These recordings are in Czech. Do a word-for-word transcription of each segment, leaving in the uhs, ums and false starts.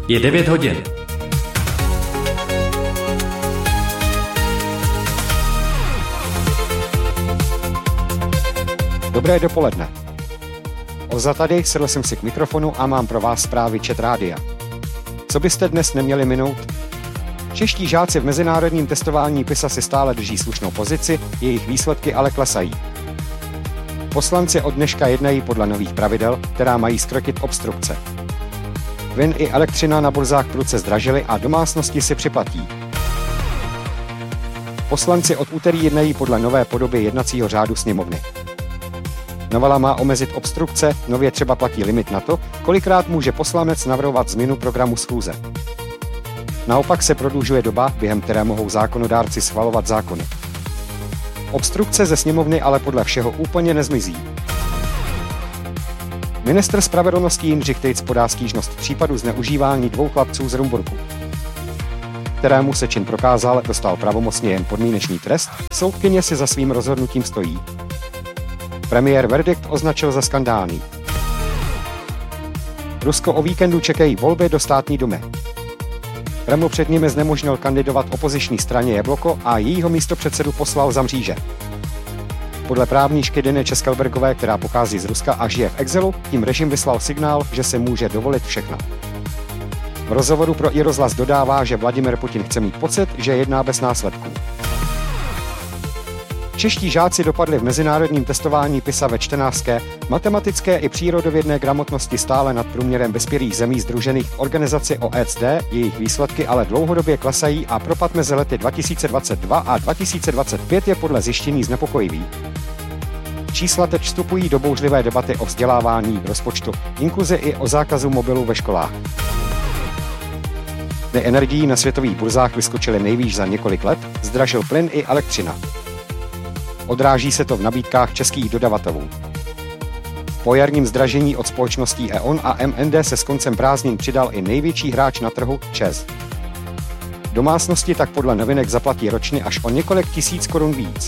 Je devět hodin. Dobré dopoledne. Oza tady, sedl jsem si k mikrofonu a mám pro vás zprávy Čet rádia. Co byste dnes neměli minout? Čeští žáci v mezinárodním testování PISA si stále drží slušnou pozici, jejich výsledky ale klesají. Poslanci od dneška jednají podle nových pravidel, která mají zkrotit obstrukce. Plyn i elektřina na burzách prudce zdražily a domácnosti si připlatí. Poslanci od úterý jednají podle nové podoby jednacího řádu sněmovny. Novela má omezit obstrukce, nově třeba platí limit na to, kolikrát může poslanec navrhovat změnu programu schůze. Naopak se prodlužuje doba, během které mohou zákonodárci schvalovat zákony. Obstrukce ze sněmovny ale podle všeho úplně nezmizí. Ministr spravedlnosti Jindřich Tejc podá stížnost v případu zneužívání dvou chlapců z Rumburku. Kterému se čin prokázal, dostal pravomocně jen podmínečný trest, soudkyně si za svým rozhodnutím stojí. Premiér verdikt označil za skandální. Rusko o víkendu čekají volby do státní dumy. Kreml před nimi znemožnil kandidovat opoziční straně Jabloko a jejího místopředsedu poslal za mříže. Podle právníčky Diny Českelbergové, která pochází z Ruska a žije v exilu, tím režim vyslal signál, že se může dovolit všechno. V rozhovoru pro iRozhlas dodává, že Vladimir Putin chce mít pocit, že jedná bez následků. Čeští žáci dopadli v mezinárodním testování PISA ve čtenářské, matematické i přírodovědné gramotnosti stále nad průměrem vyspělých zemí sdružených v organizaci O E C D, jejich výsledky ale dlouhodobě klesají a propad mezi lety dva tisíce dvacet dva a dva tisíce dvacet pět je podle zjištění znepokojivý. Čísla teď vstupují do bouřlivé debaty o vzdělávání, rozpočtu, inkluzi i o zákazu mobilů ve školách. Ceny energií na světových burzách vyskočily nejvýš za několik let, zdražil plyn i elektřina. Odráží se to v nabídkách českých dodavatelů. Po jarním zdražení od společností E O N a M N D se s koncem prázdnin přidal i největší hráč na trhu ČEZ. Domácnosti tak podle novinek zaplatí ročně až o několik tisíc korun víc.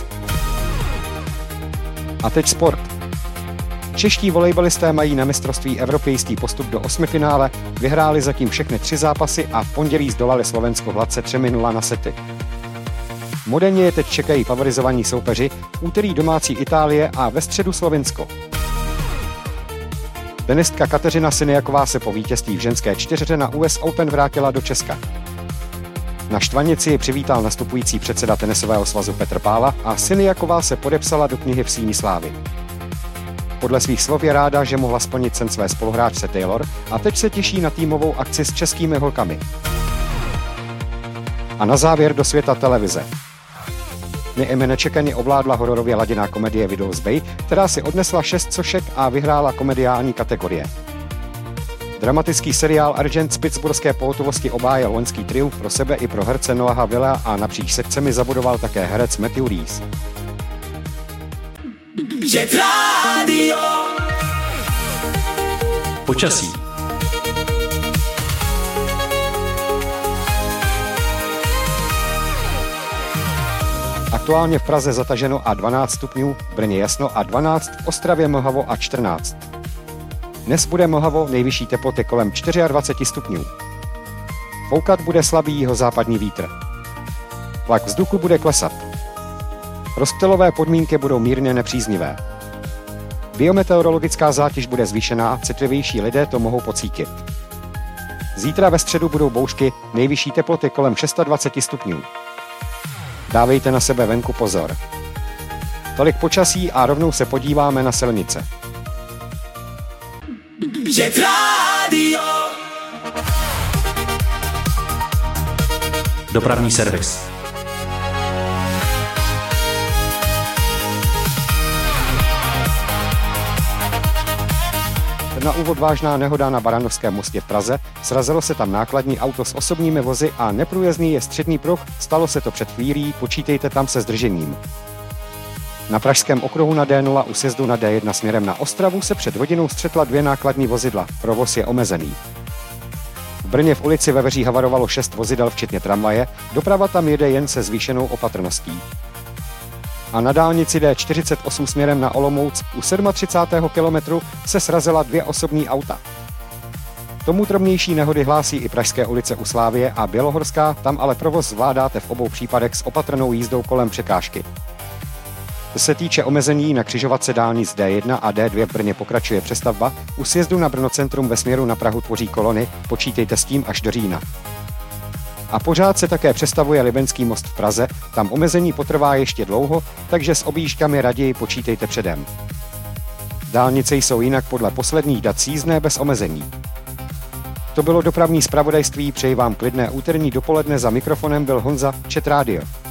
A teď sport. Čeští volejbalisté mají na mistrovství Evropy jistý postup do osmifinále, vyhráli zatím všechny tři zápasy a v pondělí zdolali Slovensko hladce tři nula na sety. Moderně je teď čekají favorizovaní soupeři, úterý domácí Itálie a ve středu Slovinsko. Tenistka Kateřina Siniaková se po vítězství v ženské čtyřhře na U S Open vrátila do Česka. Na štvanici ji přivítal nastupující předseda tenisového svazu Petr Pála a Siniaková se podepsala do knihy v síni slávy. Podle svých slov je ráda, že mohla splnit sen své spoluhráčce Taylor a teď se těší na týmovou akci s českými holkami. A na závěr do světa televize. Neeme nečekaně ovládla hororově laděná komedie Widow's Bay, která si odnesla šest sošek a vyhrála komediální kategorie. Dramatický seriál Agent z pittsburghské pohotovosti obhájil loňský triumf pro sebe i pro herce Noaha Willea a napříč sekcemi zabudoval také herec Matthew Rhys. Počasí. Aktuálně v Praze zataženo a dvanáct stupňů, v Brně jasno a dvanáct, v Ostravě mlhavo a čtrnáct. Dnes bude mlhavo, nejvyšší teploty kolem dvacet čtyři stupňů. Foukat bude slabý jihozápadní vítr. Tlak vzduchu bude klesat. Rozptylové podmínky budou mírně nepříznivé. Biometeorologická zátěž bude zvýšená, citlivější lidé to mohou pocítit. Zítra ve středu budou bouřky, nejvyšší teploty kolem dvacet šest stupňů. Dávejte na sebe venku pozor. Tolik počasí a rovnou se podíváme na silnice. Dopravní servis. Na úvod vážná nehoda na Baranovském mostě v Praze, srazilo se tam nákladní auto s osobními vozy a neprůjezdný je střední pruh, stalo se to před chvílí, počítejte tam se zdržením. Na pražském okruhu na D nula u sjezdu na D jedna směrem na Ostravu se před hodinou střetla dvě nákladní vozidla, provoz je omezený. V Brně v ulici Veveří havarovalo šest vozidel včetně tramvaje, doprava tam jede jen se zvýšenou opatrností. A na dálnici D čtyřicet osm směrem na Olomouc u třicátého sedmého kilometru se srazila dvě osobní auta. Tomu drobnější nehody hlásí i pražské ulice u Slávie a Bělohorská, tam ale provoz zvládáte v obou případech s opatrnou jízdou kolem překážky. Co se týče omezení, na křižovatce dálnic D jedna a D dva v Brně pokračuje přestavba, u sjezdu na Brno centrum ve směru na Prahu tvoří kolony, počítejte s tím až do října. A pořád se také přestavuje Libeňský most v Praze, tam omezení potrvá ještě dlouho, takže s objížďkami raději počítejte předem. Dálnice jsou jinak podle posledních dat sízdné bez omezení. To bylo dopravní zpravodajství, přeji vám klidné úterní dopoledne, za mikrofonem byl Honza, Čet Radio.